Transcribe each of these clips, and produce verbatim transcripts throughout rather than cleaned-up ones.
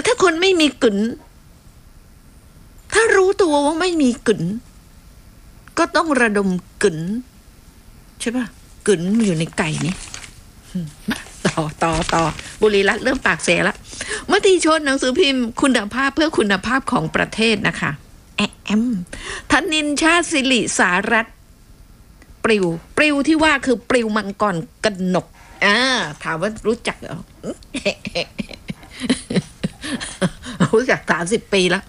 ถ้าคนไม่มีกึ๋นถ้ารู้ตัวว่าไม่มีกึ๋นก็ต้องระดมกึ๋นใช่ป่ะกึ๋นอยู่ในไก่นี่ต่อต่อต่อบุรีรัตน์เริ่มปากเสียแล้วมติชนหนังสือพิมพ์คุณภาพเพื่อคุณภาพของประเทศนะคะแอมธนินชาติศิริสารัตน์ปลิวปลิวที่ว่าคือปลิวมังกรกนกอ่าถามว่ารู้จักเหรอ รู้จักสามสิบปีแล้ว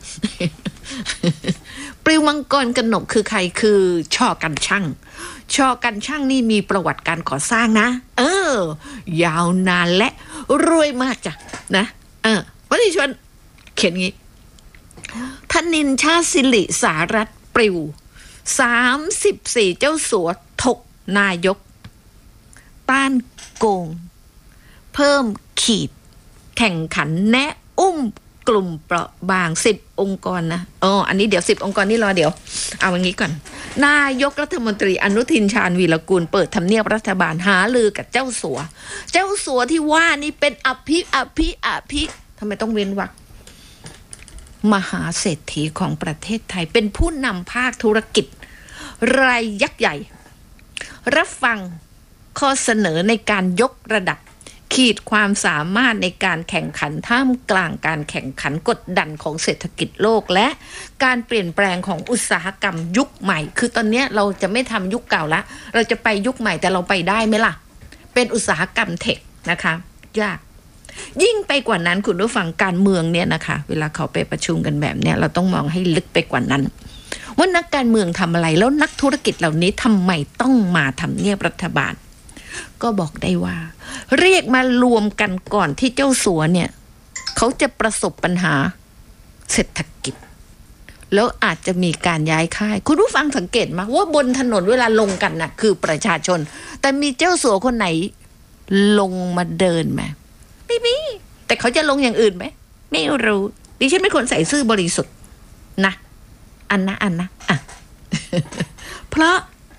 ปลิวมังกรกนกคือใครคือช่อกันช่างช่อกันช่างนี่มีประวัติการก่อสร้างนะเออยาวนานและรวยมากจ้ะนะเออวันนี้ชวนเขียนงี้ธนินชาติศิริสารัตน์ปลิวสามสิบสี่เจ้าสัวถกนายกต้านโกงเพิ่มขีดแข่งขันแนะอุ้มกลุ่มเปราะบางสิบองค์กรนะอ๋ออันนี้เดี๋ยวสิบองค์กรนี่รอเดี๋ยวเอาอย่างนี้ก่อนนายกรัฐมนตรีอนุทินชาญวีรกูลเปิดทำเนียบรัฐบาลหาลือกับเจ้าสัวเจ้าสัวที่ว่านี่เป็นอภิอภิอภิทำไมต้องเว้นวรรคมหาเศรษฐีของประเทศไทยเป็นผู้นำภาคธุรกิจรายยักษ์ใหญ่รับฟังข้อเสนอในการยกระดับขีดความสามารถในการแข่งขันท่ามกลางการแข่งขันกดดันของเศรษฐกิจโลกและการเปลี่ยนแปลงของอุตสาหกรรมยุคใหม่คือตอนนี้เราจะไม่ทำยุคเก่าละเราจะไปยุคใหม่แต่เราไปได้ไหมล่ะเป็นอุตสาหกรรมเทคนะคะยากยิ่งไปกว่านั้นคุณผู้ฟังการเมืองเนี่ยนะคะเวลาเขาไปประชุมกันแบบเนี้ยเราต้องมองให้ลึกไปกว่านั้นว่านักการเมืองทำอะไรแล้วนักธุรกิจเหล่านี้ทำไมต้องมาทำเนียบรัฐบาลก็บอกได้ว่าเรียกมารวมกันก่อนที่เจ้าสัวเนี่ยเขาจะประสบปัญหาเศรษฐกิจแล้วอาจจะมีการย้ายค่ายคุณผู้ฟังสังเกตมาว่าบนถนนเวลาลงกันน่ะคือประชาชนแต่มีเจ้าสัวคนไหนลงมาเดินไหมไม่มีแต่เขาจะลงอย่างอื่นไหมไม่รู้ดิฉันเป็นคนใส่ซื่อบริสุทธิ์นะอันนะอันนะอ่ะ เพราะ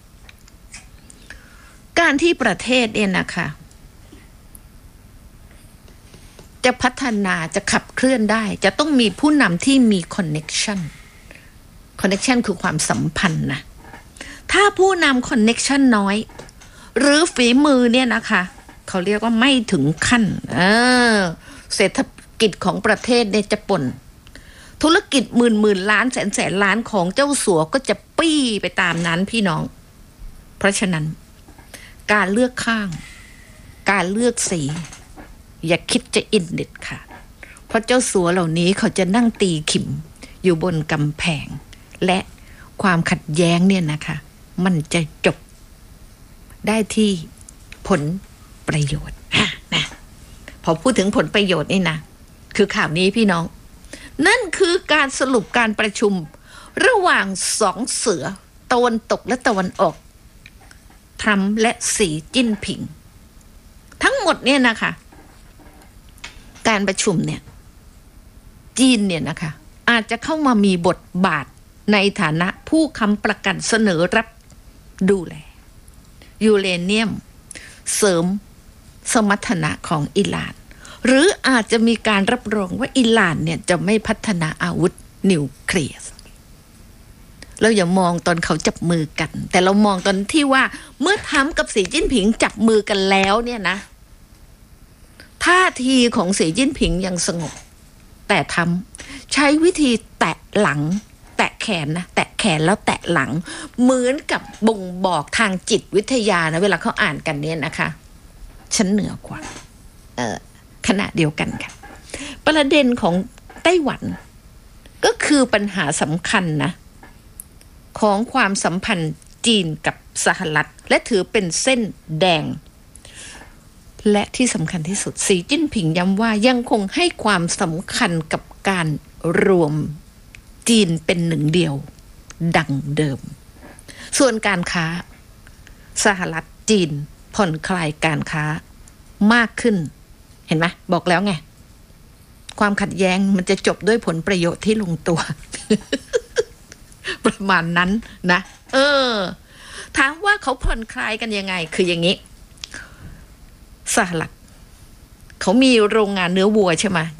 การที่ประเทศเนี่ยนะคะจะพัฒนาจะขับเคลื่อนได้จะต้องมีผู้นำที่มีคอนเน็กชันคอนเน็กชันคือความสัมพันธ์นะถ้าผู้นำคอนเน็กชันน้อยหรือฝีมือเนี่ยนะคะเขาเรียกว่าไม่ถึงขั้นเออเศรษฐกิจของประเทศเนี่ยจะป่นธุรกิจหมื่นหมื่นล้านแสนแสนล้านของเจ้าสัวก็จะปี้ไปตามนั้นพี่น้องเพราะฉะนั้นการเลือกข้างการเลือกสีอย่าคิดจะอินเด็ดค่ะเพราะเจ้าสัวเหล่านี้เขาจะนั่งตีขิมอยู่บนกำแพงและความขัดแย้งเนี่ยนะคะมันจะจบได้ที่ผลประโยชน์นะพอพูดถึงผลประโยชน์นี่นะคือข่าวนี้พี่น้องนั่นคือการสรุปการประชุมระหว่างสองเสือตะวันตกและตะวันออกทรัมป์และสีจิ้นผิงทั้งหมดเนี่ยนะคะการประชุมเนี่ยจีนเนี่ยนะคะอาจจะเข้ามามีบทบาทในฐานะผู้ค้ำประกันเสนอรับดูแลยูเรเนียมเสริมสมรรถนะของอิหร่านหรืออาจจะมีการรับรองว่าอิหร่านเนี่ยจะไม่พัฒนาอาวุธนิวเคลียร์เราอย่ามองตอนเขาจับมือกันแต่เรามองตอนที่ว่าเมื่อทรัมป์กับสีจิ้นผิงจับมือกันแล้วเนี่ยนะท่าทีของสีจิ้นผิงยังสงบแต่ทรัมป์ใช้วิธีแตะหลังแตะแขนนะแตะแขนแล้วแตะหลังเหมือนกับบ่งบอกทางจิตวิทยานะเวลาเขาอ่านกันเนี่ยนะคะฉันเหนือกว่าเออขณะเดียวกันค่ะประเด็นของไต้หวันก็คือปัญหาสำคัญนะของความสัมพันธ์จีนกับสหรัฐและถือเป็นเส้นแดงและที่สำคัญที่สุดสีจิ้นผิงย้ำว่ายังคงให้ความสำคัญกับการรวมจีนเป็นหนึ่งเดียวดังเดิมส่วนการค้าสหรัฐจีนผ่อนคลายการค้ามากขึ้นเห็นไหมบอกแล้วไงความขัดแย้งมันจะจบด้วยผลประโยชน์ที่ลงตัว ประมาณนั้นนะเออถามว่าเขาผ่อนคลายกันยังไงคืออย่างนี้สหรัฐเขามีโรงงานเนื้อวัวใช่ไหม